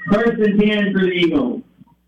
First and 10 for the Eagles.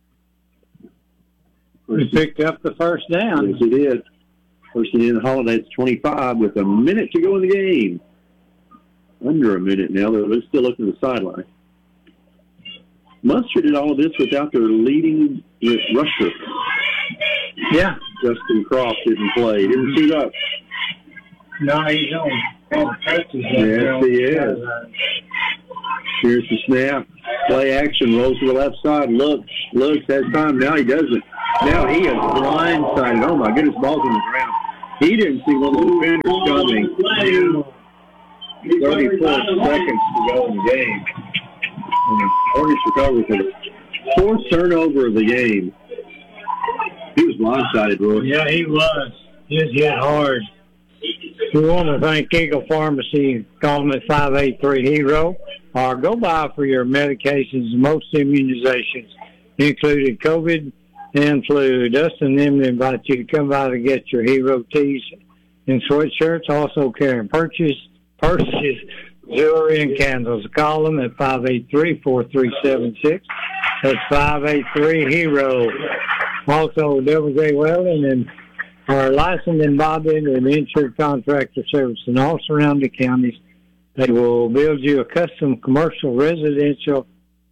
He picked up the first down. Yes, he did. First and 10 Holiday. It's 25 with a minute to go in the game. Under a minute now. They're still looking at the sideline. Munster did all of this without their leading rusher. Yeah. Justin Croft didn't play. He didn't suit up. No, he's on. Yes, he is. Here's the snap. Play action. Rolls to the left side. Looks, has time. Now he doesn't. Now he is blindsided. Oh, my goodness, ball's on the ground. He didn't see one of the defenders coming. 34 seconds to go in the game. And the Hornets recovered for the fourth turnover of the game. He was blindsided, Roy. Yeah, he was. He was hit hard. We want to thank Eagle Pharmacy. Call them at 583-HERO. Or go by for your medications. Most immunizations, including COVID and flu. Dustin and them invite you to come by to get your Hero tees and sweatshirts. Also carrying purses, jewelry, and candles. Call them at 583-4376. That's 583-HERO. Also, Devil J. Weldon and are licensed and bonded and insured contractor service in all surrounding counties. They will build you a custom commercial or residential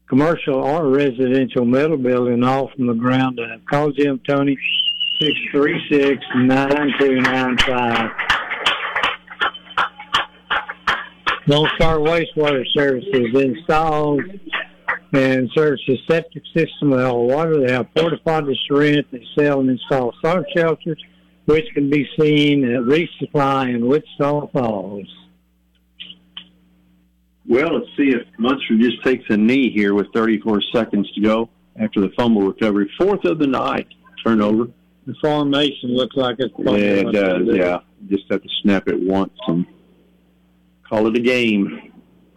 metal building all from the ground up. Call Jim Tony, 636-9295. Lone Star Wastewater Services installs and services septic system of water. They have porta potties to rent. They sell and install storm shelters, which can be seen at Reef Supply in Wichita Falls. Well, let's see if Munster just takes a knee here with 34 seconds to go after the fumble recovery. Fourth of the night turnover. The formation looks like it's... Yeah, it does, yeah. Just have to snap it once and call it a game.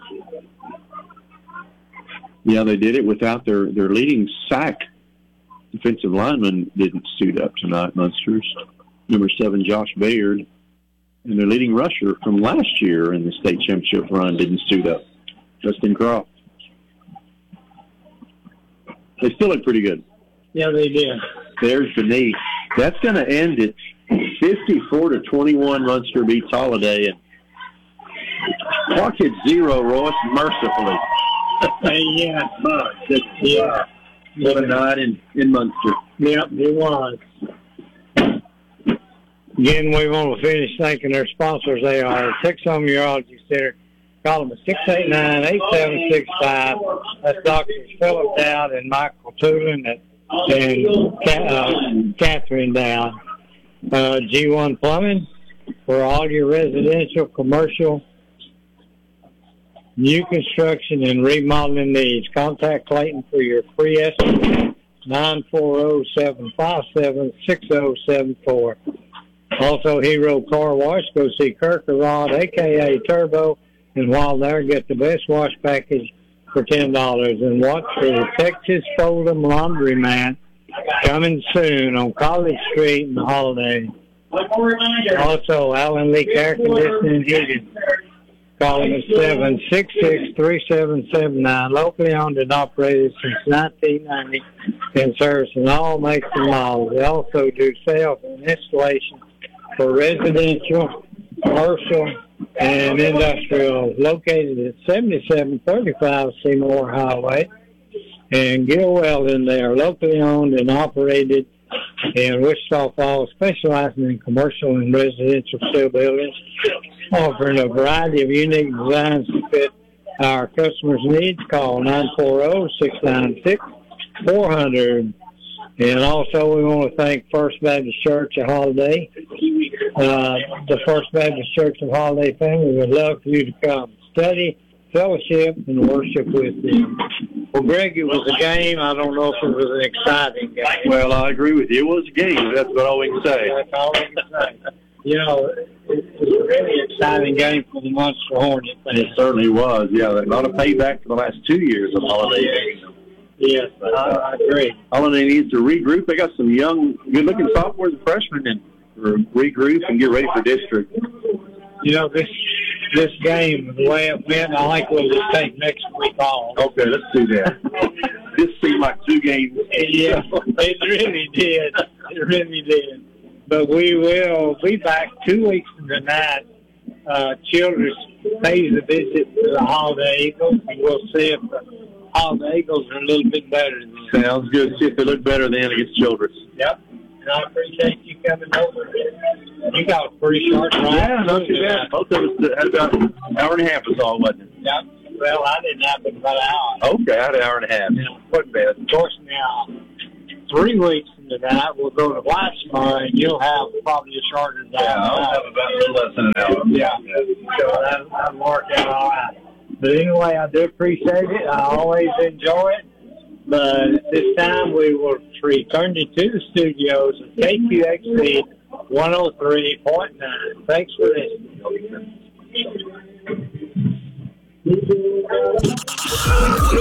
Yeah, they did it without their leading sack. Defensive lineman didn't suit up tonight, Munster's. Number 7, Josh Bayard. And their leading rusher from last year in the state championship run didn't suit up, Justin Croft. They still look pretty good. Yeah, they did. There's the knee. That's going to end it 54-21. Munster beats Holiday. And clock hit 0, Royce, mercifully. Yeah. What a night in Munster. Yep, it was. Again, we want to finish thanking our sponsors. They are Texas Home Urology Center. Call them at 689-8765. That's Drs. Philip Dowd and Michael Tulin and Catherine Dowd. G1 Plumbing for all your residential, commercial, new construction, and remodeling needs. Contact Clayton for your free estimate, 940-757-6074. Also, Hero Car Wash. Go see Kirk Rod, a.k.a. Turbo. And while there, get the best wash package for $10. And watch for the Texas Fold'em Laundromat coming soon on College Street in the Holiday. Also, Allen Leak Air Conditioning and Heating. Call them at 766-3779. Locally owned and operated since 1990 and servicing all makes and models. They also do sales and installation for residential, commercial, and industrial, located at 7735 Seymour Highway. And Gil Weldon, they are locally owned and operated in Wichita Falls, specializing in commercial and residential steel buildings, offering a variety of unique designs to fit our customers' needs. Call 940-696-400. And also, we want to thank First Baptist Church of Holiday. The First Baptist Church of Holiday family would love for you to come study, fellowship, and worship with them. Well, Greg, it was a game. I don't know if it was an exciting game. Well, I agree with you. It was a game. That's about all we can say. That's all we can say. You know, it was a really exciting game for the Munster Hornets. It certainly was. Yeah, a lot of payback for the last 2 years of Holiday games. Yes, I agree. Holiday needs to regroup. They got some young, good-looking sophomores and freshmen, and regroup and get ready for district. You know, this this game, the way it went, I think we'll just take next week off. Okay, let's do that. This seemed like 2 games. Yeah, it really did. It really did. But we will be back 2 weeks from tonight. Childress pays a visit to the Holiday Eagles, and we'll see if the Holiday Eagles are a little bit better than them. Sounds good. See if they look better than against Childress. Yep. And I appreciate you coming over. You got a pretty short ride. Yeah, not too bad. Both of us had about an hour and a half is all, wasn't it? Yep. Well, I didn't have but about an hour. Okay, I had an hour and a half. Yeah. Wasn't bad. Of course, now, 3 weeks from tonight, we'll go to Whitesboro, and you'll have probably a shorter time. Yeah, I'll have about a little less than an hour. Yeah. So that'll work out all right. But anyway, I do appreciate it. I always enjoy it. But this time we will return you to the studios of KQXC 103.9. Thanks for listening.